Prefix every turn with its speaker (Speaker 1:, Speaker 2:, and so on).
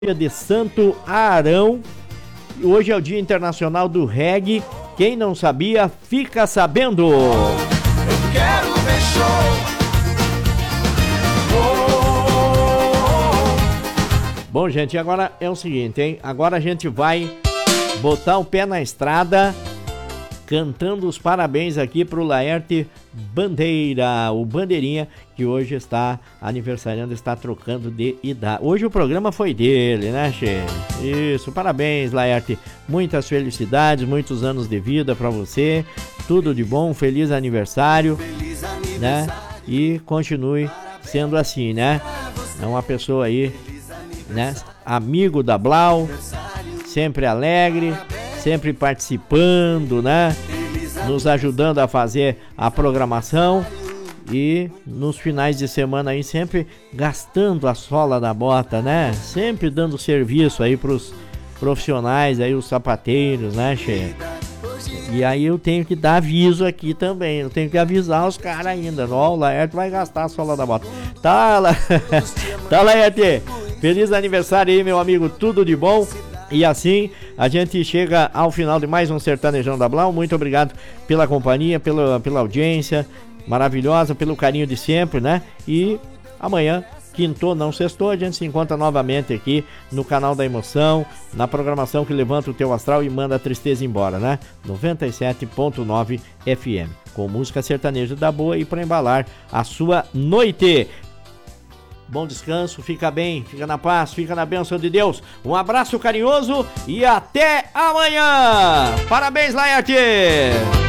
Speaker 1: Dia de Santo Arão. Hoje é o Dia Internacional do Reggae. Quem não sabia, fica sabendo.
Speaker 2: Eu quero ver show.
Speaker 1: Bom, gente, agora é o seguinte, hein? Agora a gente vai botar o pé na estrada, cantando os parabéns aqui pro Laerte Bandeira, o Bandeirinha, que hoje está aniversariando, está trocando de idade. Hoje o programa foi dele, né, che? Isso, parabéns, Laerte. Muitas felicidades, muitos anos de vida pra você. Tudo de bom, feliz aniversário, né? E continue sendo assim, né? É uma pessoa aí, né? Amigo da Blau, sempre alegre, sempre participando, né? Nos ajudando a fazer a programação e nos finais de semana aí sempre gastando a sola da bota, né? Sempre dando serviço aí pros profissionais aí, os sapateiros, né, che? E aí eu tenho que dar aviso aqui também, eu tenho que avisar os caras ainda, ó, o Laerte vai gastar a sola da bota. Tá, Laerte, feliz aniversário aí, meu amigo, tudo de bom. E assim a gente chega ao final de mais um Sertanejão da Blau. Muito obrigado pela companhia, pela audiência maravilhosa, pelo carinho de sempre, né? E amanhã, quintou, não sextou, a gente se encontra novamente aqui no canal da Emoção, na programação que levanta o teu astral e manda a tristeza embora, né? 97.9 FM, com música sertaneja da boa e para embalar a sua noite. Bom descanso, fica bem, fica na paz, fica na bênção de Deus. Um abraço carinhoso e até amanhã. Parabéns, Laerte!